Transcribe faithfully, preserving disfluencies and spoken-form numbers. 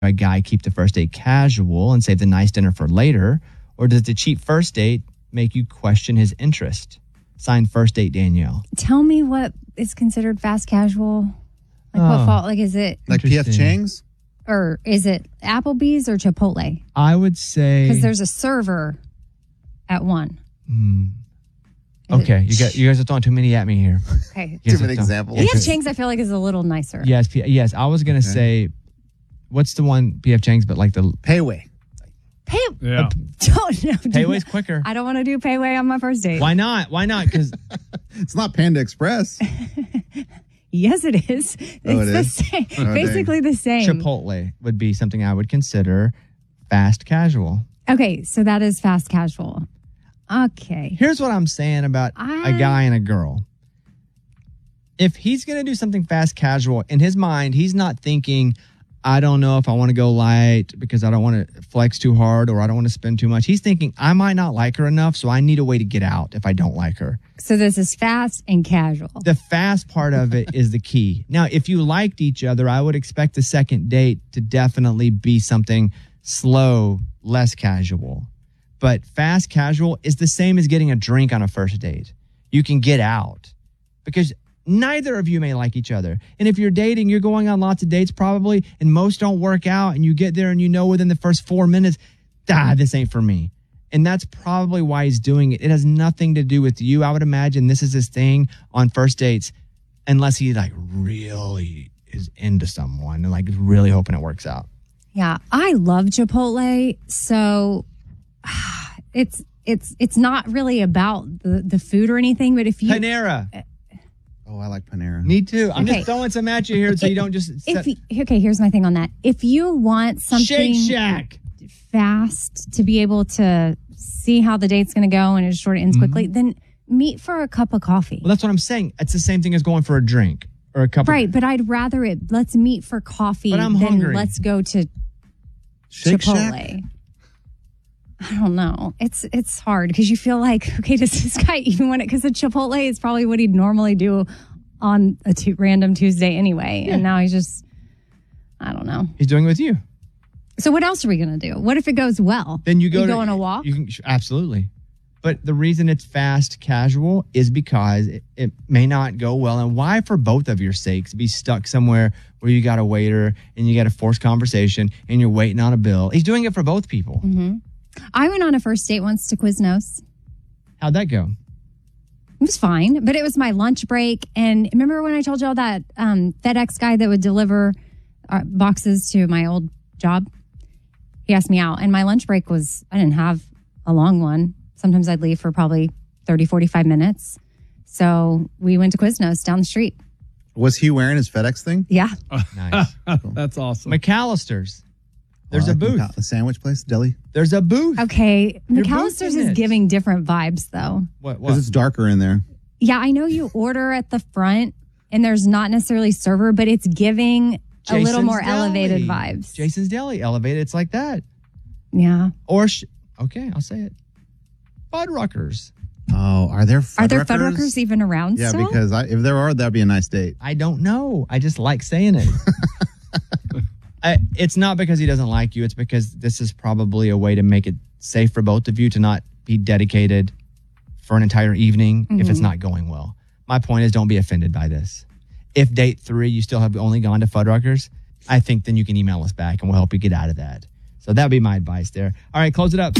a guy keep the first date casual and save the nice dinner for later? Or does the cheap first date make you question his interest? Signed, First Date Danielle. Tell me what is considered fast casual. Like Oh. what fault? Like is it Like P F Chang's? or is it Applebee's or Chipotle? I would say Because there's a server at one. Mm. Okay, you got you guys are throwing too many at me here. Okay. You guys Too are many throwing- examples. P F Chang's I feel like is a little nicer. Yes, P- yes. I was gonna Okay. say, what's the one P F Chang's, but like the Payway. Pay. Yeah. Don't know. Payway's quicker. I don't want to do Payway on my first date. Why not? Why not? Because It's not Panda Express. Yes, it is. It's Oh, it the is? same. Oh, dang. Basically the same. Chipotle would be something I would consider fast casual. Okay, so that is fast casual. Okay. Here's what I'm saying about I- a guy and a girl. If he's going to do something fast casual, in his mind, he's not thinking, I don't know if I want to go light because I don't want to flex too hard or I don't want to spend too much. He's thinking, I might not like her enough, so I need a way to get out if I don't like her. So this is fast and casual. The fast part of it is the key. Now, if you liked each other, I would expect the second date to definitely be something slow, less casual. But fast casual is the same as getting a drink on a first date. You can get out because neither of you may like each other. And if you're dating, you're going on lots of dates probably, and most don't work out, and you get there and you know within the first four minutes, ah, this ain't for me. And that's probably why he's doing it. It has nothing to do with you. I would imagine this is his thing on first dates, unless he like really is into someone and like really hoping it works out. Yeah, I love Chipotle, so it's it's it's not really about the, the food or anything, but if you Panera. Oh, I like Panera. Me too. I'm Okay. just throwing some at you here so you don't just if set, you, okay, here's my thing on that. If you want something Shake Shack. fast to be able to see how the date's going to go and it just sort of ends quickly, then meet for a cup of coffee. Well, that's what I'm saying. It's the same thing as going for a drink or a cup Right, of but I'd rather it. Let's meet for coffee But I'm than hungry. let's go to Shake Chipotle. Shack? I don't know. It's it's hard because you feel like, okay, does this guy even want it? Because the Chipotle is probably what he'd normally do on a t- random Tuesday anyway, and now he's just, I don't know. He's doing it with you. So what else are we gonna do? What if it goes well? Then you go, you to, go on a walk. You can absolutely. But the reason it's fast casual is because it, it may not go well. And why, for both of your sakes, be stuck somewhere where you got a waiter and you got a forced conversation and you're waiting on a bill? He's doing it for both people. Mm-hmm. I went on a first date once to Quiznos. How'd that go? It was fine, but it was my lunch break. And remember when I told y'all that um, FedEx guy that would deliver uh, boxes to my old job? He asked me out, and my lunch break was, I didn't have a long one. Sometimes I'd leave for probably thirty, forty-five minutes. So we went to Quiznos down the street. Was he wearing his FedEx thing? Yeah. Nice. That's awesome. McAllister's. There's Oh, a like booth. McA- A sandwich place, deli? There's a booth. Okay. You're McAllister's boosting is it. giving different vibes, though. What? Because What? it's darker in there. Yeah, I know you order at the front, and there's not necessarily server, but it's giving a little Jason's more Deli. elevated vibes. Jason's Deli, elevated. It's like that. Yeah. Or sh- okay, I'll say it. Fuddruckers. Oh, are there Fuddruckers? Are there Fuddruckers even around Yeah, still? because I, if there are, that'd be a nice date. I don't know. I just like saying it. I, it's not because he doesn't like you. It's because this is probably a way to make it safe for both of you to not be dedicated for an entire evening if it's not going well. My point is, don't be offended by this. If date three, you still have only gone to Fuddruckers, I think then you can email us back and we'll help you get out of that. So that would be my advice there. All right, close it up.